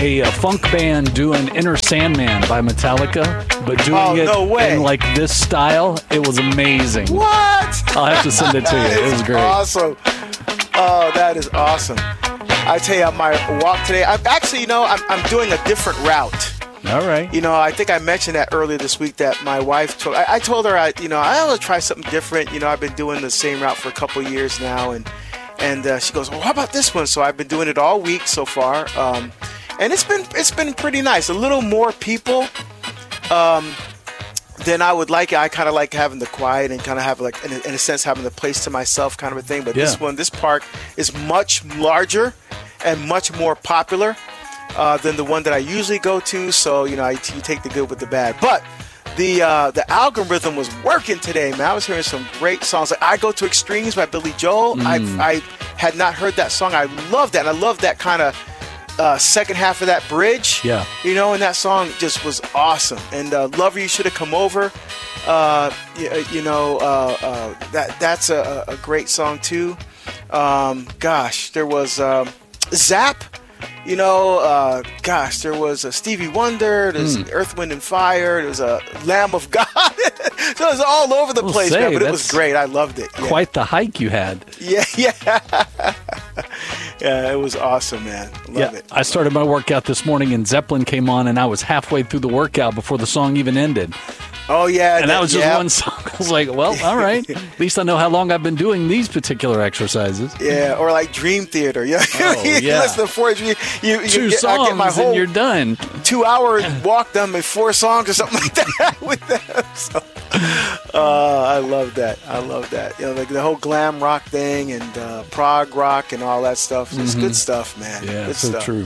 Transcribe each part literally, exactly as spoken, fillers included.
a, a funk band doing Enter Sandman by Metallica, but doing oh, it no way. in like this style. It was amazing. What? I'll have to send it to you. It was great. Awesome. Oh, that is awesome. I tell you, on my walk today, I'm actually, you know, I'm, I'm doing a different route. All right. You know, I think I mentioned that earlier this week that my wife told, I, I told her, I, you know, I want to try something different. You know, I've been doing the same route for a couple of years now. And, and uh, she goes, well, how about this one? So I've been doing it all week so far. Um, and it's been, it's been pretty nice. A little more people um, than I would like. I kind of like having the quiet and kind of have like, in a, in a sense, having the place to myself kind of a thing. But yeah. this one, this park is much larger and much more popular Uh, than the one that I usually go to, so you know, I, you take the good with the bad. But the uh, the algorithm was working today, man. I was hearing some great songs. Like I Go to Extremes by Billy Joel. Mm. I I had not heard that song. I love that, and I love that kind of uh, second half of that bridge. Yeah, you know, and that song just was awesome. And uh, Lover, You Should Have Come Over. Uh, you, you know, uh, uh, that that's a, a great song too. Um, gosh, there was um, Zap. You know, uh, gosh, there was a Stevie Wonder, there's mm. Earth, Wind, and Fire, there was a Lamb of God. So it was all over the we'll place, say, man, but it was great. I loved it. Yeah. Quite the hike you had. Yeah, yeah. Yeah, it was awesome, man. Love yeah, it. I started my workout this morning, and Zeppelin came on, and I was halfway through the workout before the song even ended. Oh, yeah. And that, that was just yeah. one song. I was like, well, all right. At least I know how long I've been doing these particular exercises. Yeah, or like Dream Theater. Yeah, oh, you yeah. listen to four, you, you, you Two get, songs I get my whole and you're done. Two-hour walk done with four songs or something like that with them. So, uh, I love that. I love that. You know, like the whole glam rock thing and uh, prog rock and all that stuff. It's mm-hmm. good stuff, man. Yeah, good so stuff. true.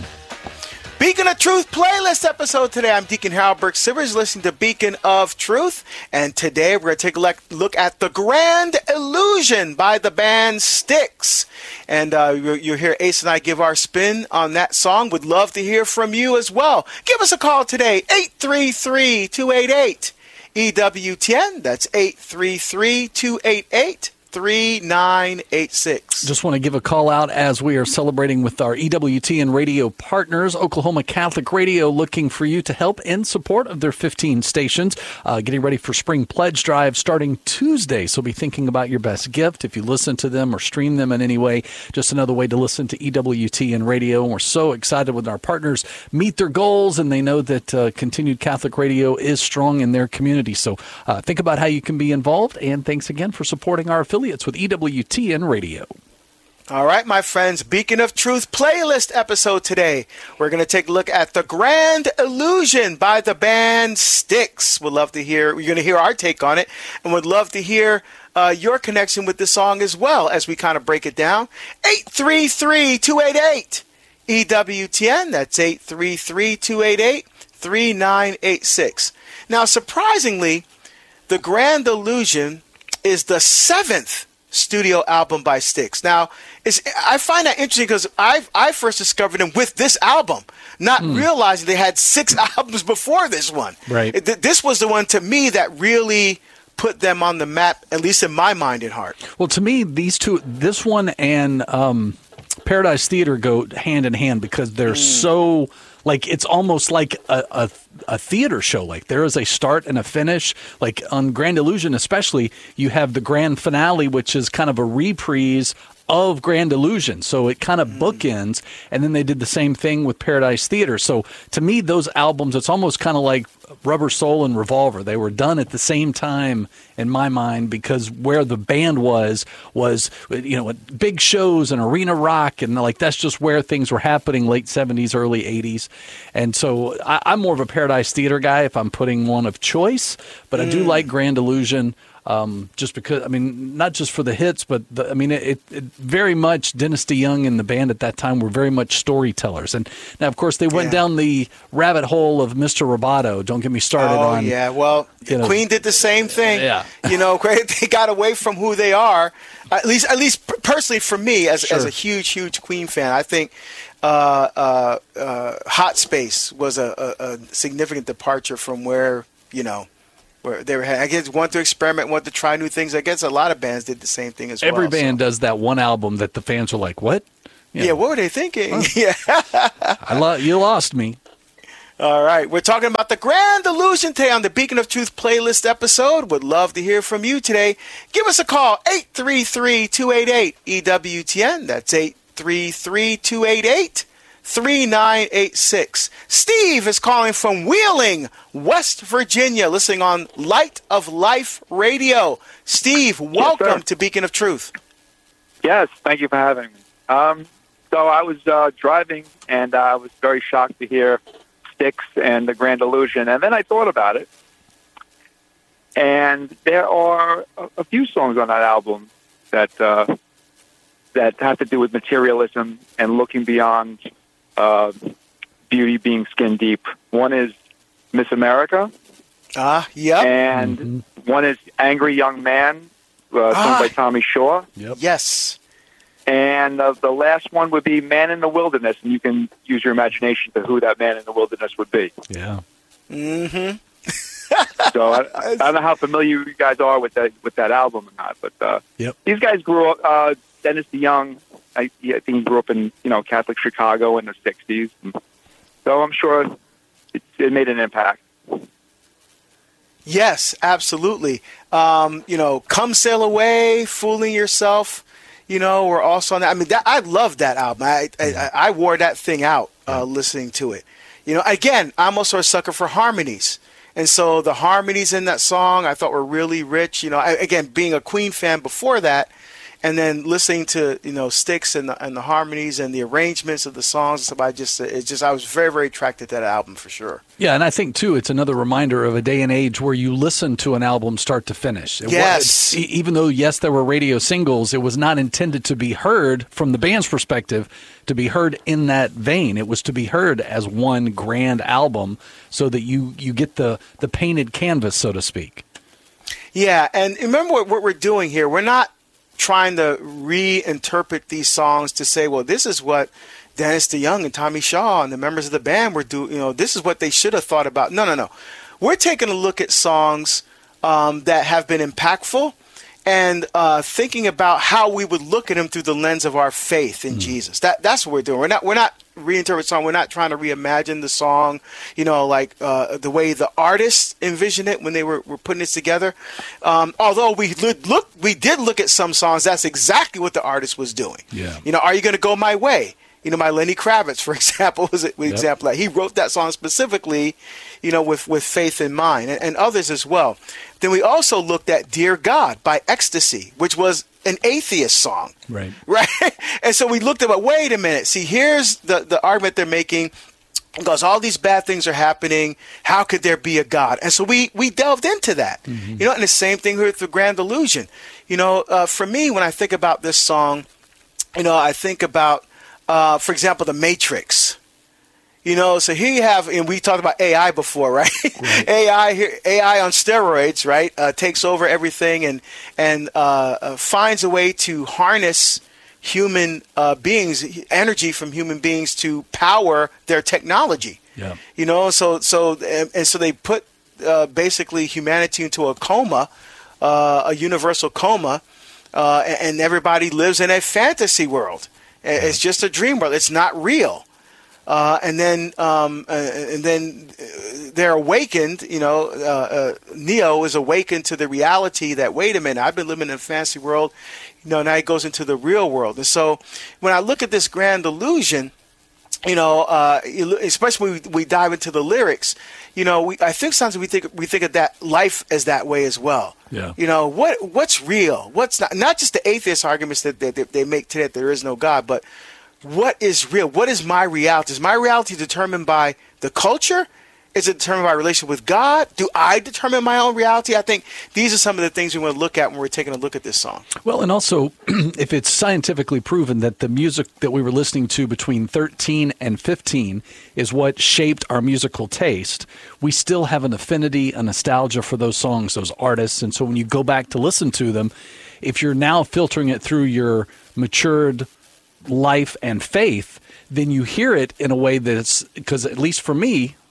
Beacon of Truth playlist episode today. I'm Deacon Harold Burke Sivers, listening to Beacon of Truth. And today we're going to take a look at The Grand Illusion by the band Styx. And uh, you'll hear Ace and I give our spin on that song. Would love to hear from you as well. Give us a call today, eight three three, two eight eight, E W T N. That's eight three three, two eight eight, three nine eight six. Just want to give a call out as we are celebrating with our E W T N radio partners. Oklahoma Catholic Radio looking for you to help in support of their fifteen stations. Uh, getting ready for Spring Pledge Drive starting Tuesday. So be thinking about your best gift. If you listen to them or stream them in any way, just another way to listen to E W T N Radio. And we're so excited when our partners meet their goals and they know that uh, continued Catholic radio is strong in their community. So uh, think about how you can be involved. And thanks again for supporting our affiliates with E W T N Radio. All right, my friends, Beacon of Truth playlist episode today. We're going to take a look at The Grand Illusion by the band Styx. We'd love to hear, we're going to hear our take on it, and would love to hear uh, your connection with the song as well as we kind of break it down. eight three three, two eight eight, E W T N. That's eight three three, two eight eight, three nine eight six. Now, surprisingly, The Grand Illusion is the seventh studio album by Styx. Now, it's, I find that interesting because I I first discovered them with this album, not mm. realizing they had six albums before this one. Right. It, this was the one, to me, that really put them on the map, at least in my mind and heart. Well, to me, these two, this one and um, Paradise Theater go hand in hand because they're mm. so... Like, it's almost like a, a a theater show. Like, there is a start and a finish. Like, on Grand Illusion especially, you have the grand finale, which is kind of a reprise of Grand Illusion. So it kind of bookends. And then they did the same thing with Paradise Theater. So to me, those albums, it's almost kind of like Rubber Soul and Revolver. They were done at the same time in my mind because where the band was, was, you know, big shows and arena rock. And like, that's just where things were happening late seventies, early eighties. And so I, I'm more of a Paradise Theater guy if I'm putting one of choice. But mm. I do like Grand Illusion. Um, just because, I mean, not just for the hits, but the, I mean, it, it very much Dynasty Young and the band at that time were very much storytellers. And now, of course, they went yeah. down the rabbit hole of Mister Roboto. Don't get me started oh, on. Oh, yeah. Well, you know, Queen did the same thing. Yeah. You know, they got away from who they are. At least, at least personally for me, as, sure. as a huge, huge Queen fan, I think uh, uh, uh, Hot Space was a, a, a significant departure from where, you know, where they were, I guess, want to experiment, want to try new things. I guess a lot of bands did the same thing as Every well. Every band so. does that one album that the fans are like, what? You know. Yeah, what were they thinking? Oh. Yeah. I lo- you lost me. All right. We're talking about the Grand Illusion today on the Beacon of Truth playlist episode. Would love to hear from you today. Give us a call, eight three three, two eight eight, E W T N. That's eight three three, two eight eight, three nine eight six. Steve is calling from Wheeling, West Virginia, listening on Light of Life Radio. Steve, welcome yes, to Beacon of Truth. Yes, thank you for having me. Um, so I was uh, driving, and I was very shocked to hear Styx and the Grand Illusion, and then I thought about it, and there are a, a few songs on that album that uh, that have to do with materialism and looking beyond uh, beauty being skin deep. One is Miss America, Ah, uh, yep. and mm-hmm. one is Angry Young Man, uh, ah, sung by Tommy Shaw. Yep. Yes. And uh, the last one would be Man in the Wilderness, and you can use your imagination to who that man in the wilderness would be. Yeah. Mm-hmm. So I, I don't know how familiar you guys are with that with that album or not, but uh, yep. these guys grew up. Uh, Dennis DeYoung, I, I think he grew up in you know Catholic Chicago in the sixties, so I'm sure it, it made an impact. Yes, absolutely. Um, you know, Come Sail Away, Fooling Yourself. You know, we're also on that. I mean, that, I love that album. I, I I wore that thing out uh, listening to it. You know, again, I'm also a sucker for harmonies. And so the harmonies in that song I thought were really rich. You know, I, again, being a Queen fan before that, and then listening to, you know, Styx and the, and the harmonies and the arrangements of the songs and stuff, I just, it's just, I was very, very attracted to that album for sure. Yeah, and I think, too, it's another reminder of a day and age where you listen to an album start to finish. It yes. Was, even though, yes, there were radio singles, it was not intended to be heard from the band's perspective to be heard in that vein. It was to be heard as one grand album so that you, you get the, the painted canvas, so to speak. Yeah, and remember what, what we're doing here. We're not trying to reinterpret these songs to say, well, this is what Dennis DeYoung and Tommy Shaw and the members of the band were doing. You know, this is what they should have thought about. No, no, no. We're taking a look at songs um, that have been impactful and uh, thinking about how we would look at them through the lens of our faith in mm. Jesus. That that's what we're doing. We're not we're not reinterpreting song. We're not trying to reimagine the song, you know, like uh, the way the artists envisioned it when they were, were putting this together. Um, although we look, look, we did look at some songs. That's exactly what the artist was doing. Yeah. You know, Are You Gonna Go My Way? You know, my Lenny Kravitz, for example, was an yep. example. He wrote that song specifically, you know, with, with faith in mind, and, and others as well. Then we also looked at Dear God by Ecstasy, which was an atheist song. Right. Right? And so we looked at, wait a minute. See, here's the, the argument they're making. Because all these bad things are happening, how could there be a God? And so we, we delved into that. Mm-hmm. You know, and the same thing with the Grand Illusion. You know, uh, for me, when I think about this song, you know, I think about, uh, for example, The Matrix. You know, so here you have, and we talked about A I before, right? right. A I here, A I on steroids, right? Uh, takes over everything and and uh, uh, finds a way to harness human uh, beings, energy from human beings to power their technology. Yeah. You know, so so and, and so they put uh, basically humanity into a coma, uh, a universal coma, uh, and, and everybody lives in a fantasy world. Yeah. It's just a dream world. It's not real. Uh, and then, um, uh, and then they're awakened. You know, uh, uh, Neo is awakened to the reality that, wait a minute, I've been living in a fantasy world. You know, now he goes into the real world. And so, when I look at this Grand Illusion, you know, uh, especially when we, we dive into the lyrics, you know, we, I think sometimes we think we think of that life as that way as well. Yeah. You know, what what's real? What's not? Not just the atheist arguments that, that, that they make today that there is no God, but what is real? What is my reality? Is my reality determined by the culture? Is it determined by relation with God? Do I determine my own reality? I think these are some of the things we want to look at when we're taking a look at this song. Well, and also, if it's scientifically proven that the music that we were listening to between thirteen and fifteen is what shaped our musical taste, we still have an affinity, a nostalgia for those songs, those artists. And so when you go back to listen to them, if you're now filtering it through your matured life and faith, then you hear it in a way that's, because at least for me,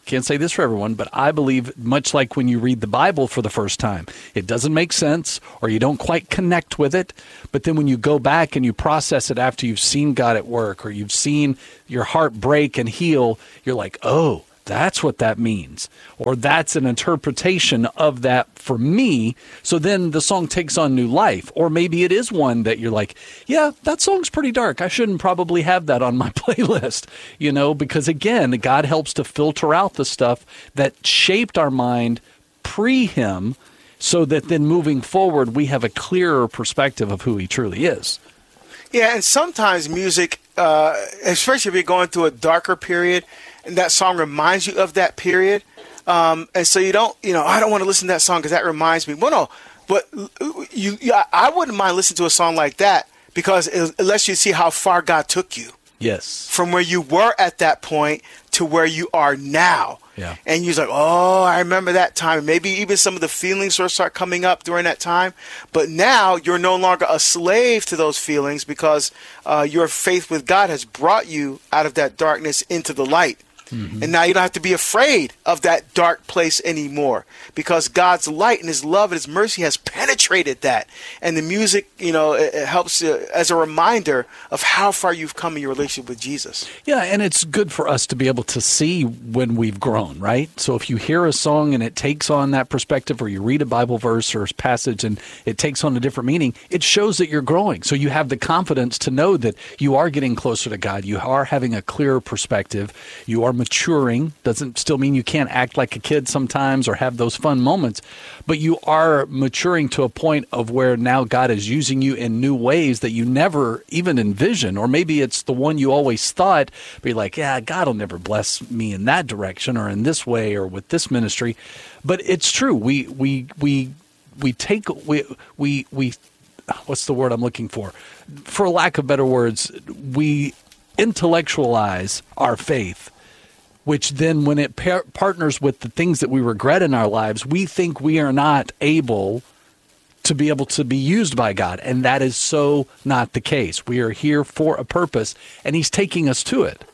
can't say this for everyone, but I believe much like when you read the Bible for the first time, it doesn't make sense or you don't quite connect with it. But then when you go back and you process it after you've seen God at work or you've seen your heart break and heal, you're like, oh, that's what that means. Or that's an interpretation of that for me. So then the song takes on new life. Or maybe it is one that you're like, yeah, that song's pretty dark. I shouldn't probably have that on my playlist. You know, because again, God helps to filter out the stuff that shaped our mind pre him so that then moving forward, we have a clearer perspective of who he truly is. Yeah, and sometimes music, uh, especially if you're going through a darker period, and that song reminds you of that period. Um, and so you don't, you know, I don't want to listen to that song because that reminds me. Well, no, but you, you, I wouldn't mind listening to a song like that because it, it lets you see how far God took you. Yes. From where you were at that point to where you are now. Yeah. And you're like, oh, I remember that time. Maybe even some of the feelings will start coming up during that time. But now you're no longer a slave to those feelings because uh, your faith with God has brought you out of that darkness into the light. Mm-hmm. And now you don't have to be afraid of that dark place anymore because God's light and his love and his mercy has penetrated that. And the music, you know, it, it helps uh, as a reminder of how far you've come in your relationship with Jesus. Yeah, and it's good for us to be able to see when we've grown, right? So if you hear a song and it takes on that perspective, or you read a Bible verse or passage and it takes on a different meaning, it shows that you're growing. So you have the confidence to know that you are getting closer to God. You are having a clearer perspective. You are maturing. Doesn't still mean you can't act like a kid sometimes or have those fun moments, but you are maturing to a point of where now God is using you in new ways that you never even envisioned, or maybe it's the one you always thought, but you're like, yeah, God will never bless me in that direction or in this way or with this ministry. But it's true. We we we we take we we we what's the word I'm looking for? For lack of better words, we intellectualize our faith, which then when it par- partners with the things that we regret in our lives, we think we are not able to be able to be used by God. And that is so not the case. We are here for a purpose, and he's taking us to it.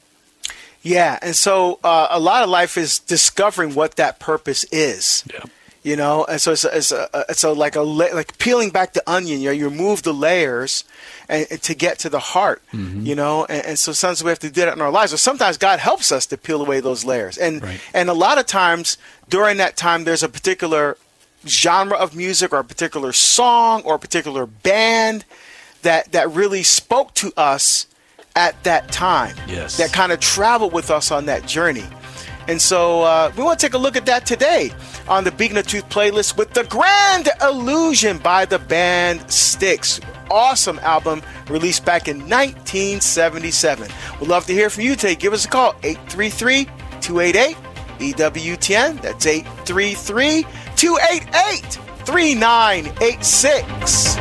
Yeah, and so uh, a lot of life is discovering what that purpose is. Yeah. You know, and so it's a, it's a, it's a like a like peeling back the onion. You know, you remove the layers, and, and to get to the heart. Mm-hmm. You know, and, and so sometimes we have to do that in our lives. Or sometimes God helps us to peel away those layers. And right. and a lot of times during that time, there's a particular genre of music, or a particular song, or a particular band that that really spoke to us at that time. Yes. That kind of traveled with us on that journey. And so uh, we want to take a look at that today on the Beacon of Truth playlist with The Grand Illusion by the band Styx. Awesome album released back in nineteen seventy-seven. We'd love to hear from you today. Give us a call, eight three three, two eight eight, E W T N. That's eight three three, two eight eight, three nine eight six.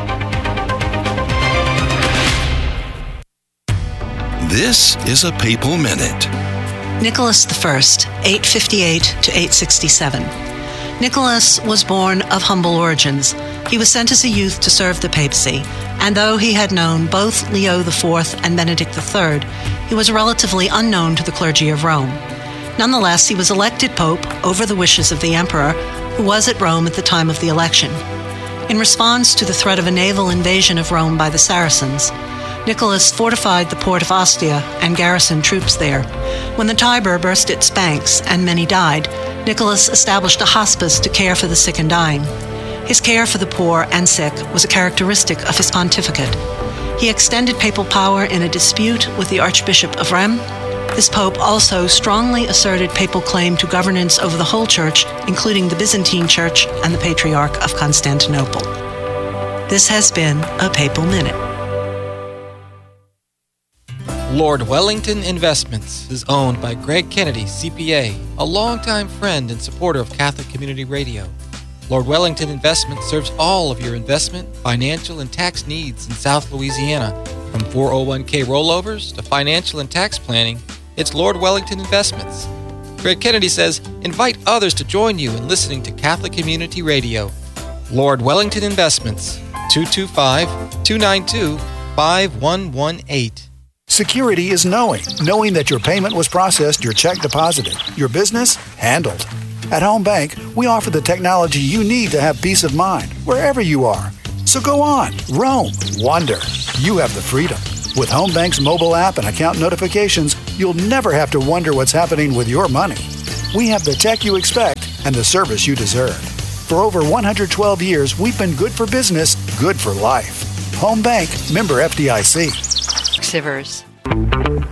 This is a Papal Minute. Nicholas the First, eight fifty-eight to eight sixty-seven. Nicholas was born of humble origins. He was sent as a youth to serve the papacy, and though he had known both Leo the Fourth and Benedict the Third, he was relatively unknown to the clergy of Rome. Nonetheless, he was elected pope over the wishes of the emperor, who was at Rome at the time of the election. In response to the threat of a naval invasion of Rome by the Saracens, Nicholas fortified the port of Ostia and garrisoned troops there. When the Tiber burst its banks and many died, Nicholas established a hospice to care for the sick and dying. His care for the poor and sick was a characteristic of his pontificate. He extended papal power in a dispute with the Archbishop of Rheims. This pope also strongly asserted papal claim to governance over the whole church, including the Byzantine Church and the Patriarch of Constantinople. This has been a Papal Minute. Lord Wellington Investments is owned by Greg Kennedy, C P A, a longtime friend and supporter of Catholic Community Radio. Lord Wellington Investments serves all of your investment, financial, and tax needs in South Louisiana. From four oh one k rollovers to financial and tax planning, it's Lord Wellington Investments. Greg Kennedy says, invite others to join you in listening to Catholic Community Radio. Lord Wellington Investments, two two five, two nine two, five one one eight. Security is knowing. Knowing that your payment was processed, your check deposited, your business handled. At Home Bank, we offer the technology you need to have peace of mind wherever you are. So go on, roam, wander. You have the freedom. With Home Bank's mobile app and account notifications, you'll never have to wonder what's happening with your money. We have the tech you expect and the service you deserve. For over one hundred twelve years, we've been good for business, good for life. Home Bank, member F D I C. Sivers.